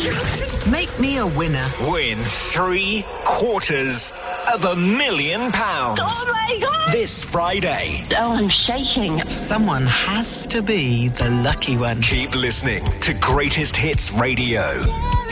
Make me a winner. Win £750,000. Oh my God! This Friday. Oh, I'm shaking. Someone has to be the lucky one. Keep listening to Greatest Hits Radio.